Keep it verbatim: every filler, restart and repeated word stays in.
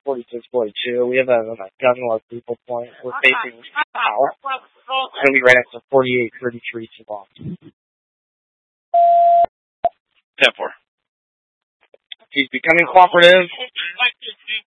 forty-six forty-two. We have a, a gun log people point. We're facing south. And we ran into forty-eight thirty-three Savant. ten four. He's becoming cooperative.